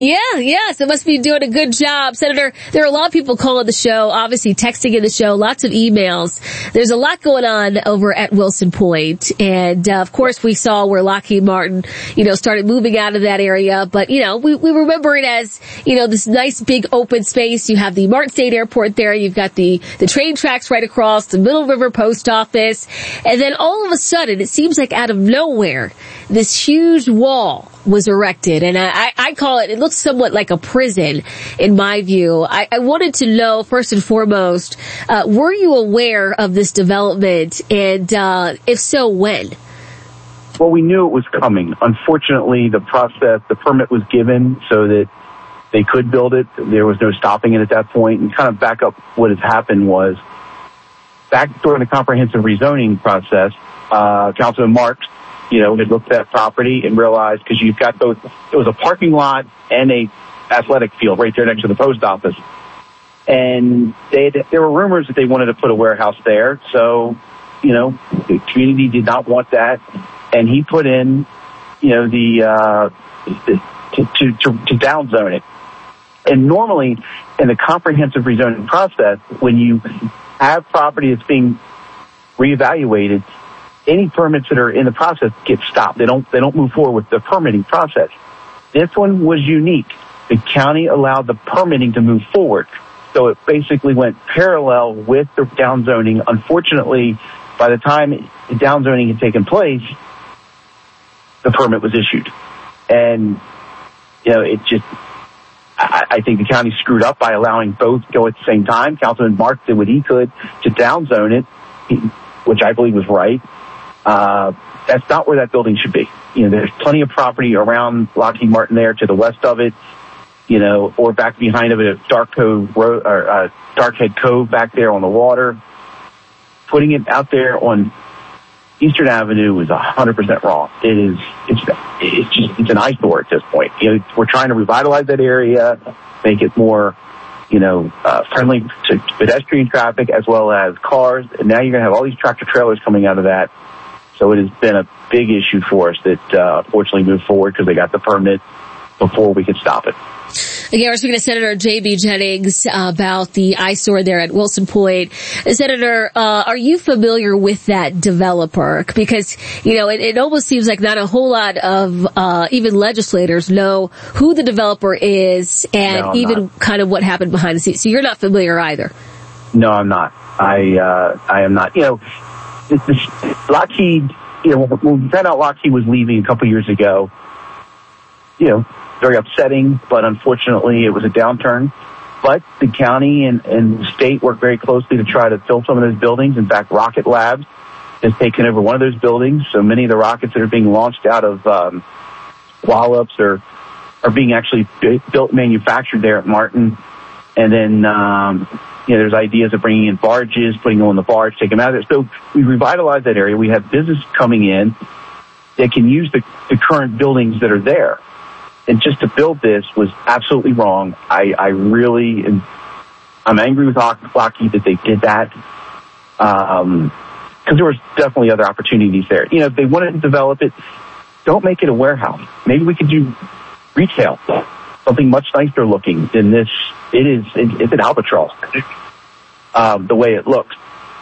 Yeah, so must be doing a good job. Senator, there are a lot of people calling the show, obviously texting in the show, lots of emails. There's a lot going on over at Wilson Point. And, of course, we saw where Lockheed Martin, started moving out of that area. But, we remember it as, this nice big open space. You have the Martin State Airport there. You've got the train tracks right across, the Middle River Post Office. And then all of a sudden, it seems like out of nowhere, this huge wall was erected. And I call it looks somewhat like a prison in my view. I wanted to know, first and foremost, were you aware of this development? And if so, when? Well, we knew it was coming. Unfortunately, the permit was given so that they could build it. There was no stopping it at that point. And kind of back up what has happened was, back during the comprehensive rezoning process, Councilman Marks, had looked at that property and realized, because you've got both, it was a parking lot and a athletic field right there next to the post office. And there were rumors that they wanted to put a warehouse there. So, the community did not want that. And he put in, to downzone it. And normally in the comprehensive rezoning process, when you have property that's being reevaluated, any permits that are in the process get stopped. They don't move forward with the permitting process. This one was unique. The county allowed the permitting to move forward. So it basically went parallel with the downzoning. Unfortunately, by the time the downzoning had taken place, the permit was issued. And, I think the county screwed up by allowing both to go at the same time. Councilman Mark did what he could to downzone it, which I believe was right. That's not where that building should be. There's plenty of property around Lockheed Martin there to the west of it, or back behind of it at Darkhead Cove back there on the water. Putting it out there on Eastern Avenue is 100% wrong. It's an eyesore at this point. We're trying to revitalize that area, make it more, friendly to pedestrian traffic as well as cars. And now you're going to have all these tractor trailers coming out of that. So it has been a big issue for us that, unfortunately moved forward because they got the permit before we could stop it. Again, we're speaking to Senator J.B. Jennings about the eyesore there at Wilson Point. Senator, are you familiar with that developer? Because, it almost seems like not a whole lot of even legislators know who the developer is and kind of what happened behind the scenes. So you're not familiar either. No, I'm not. I am not. Lockheed, when we found out Lockheed was leaving a couple years ago, very upsetting, but unfortunately it was a downturn. But the county and the state worked very closely to try to fill some of those buildings. In fact, Rocket Labs has taken over one of those buildings. So many of the rockets that are being launched out of Wallops are being actually built, manufactured there at Martin. And then, there's ideas of bringing in barges, putting them on the barge, taking them out of there. So we revitalized that area. We have business coming in that can use the current buildings that are there. And just to build this was absolutely wrong. I'm angry with Lockheed that they did that. Because there was definitely other opportunities there. If they wanted to develop it, don't make it a warehouse. Maybe we could do retail, something much nicer looking than this. It's an albatross, the way it looks.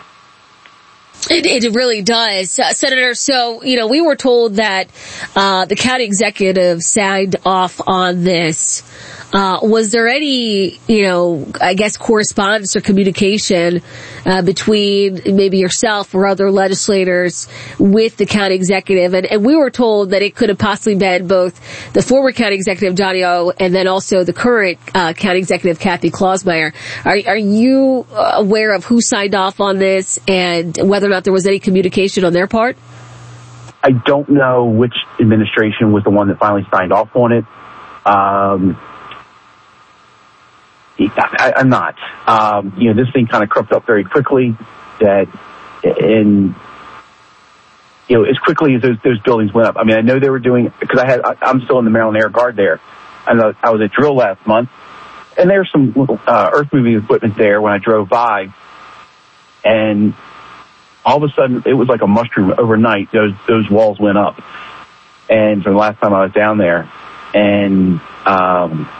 It really does. Senator, so, we were told that the county executive signed off on this. Was there any, correspondence or communication between maybe yourself or other legislators with the county executive? And we were told that it could have possibly been both the former county executive, Johnny O, and then also the current county executive, Kathy Klausmeier. Are you aware of who signed off on this and whether or not there was any communication on their part? I don't know which administration was the one that finally signed off on it. I'm not. This thing kind of crept up very quickly. As quickly as those buildings went up. I mean, I know they were doing, because I'm still in the Maryland Air Guard there. I was at drill last month, and there's some earth moving equipment there when I drove by, and all of a sudden it was like a mushroom overnight. Those walls went up, and from the last time I was down there, and